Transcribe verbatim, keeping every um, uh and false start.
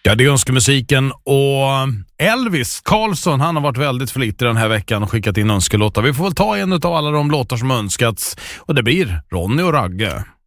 Ja, det är önskemusiken och Elvis Karlsson, han har varit väldigt flitig den här veckan och skickat in önskelåtar. Vi får väl ta en av alla de låtar som önskats och det blir Ronny och Ragge.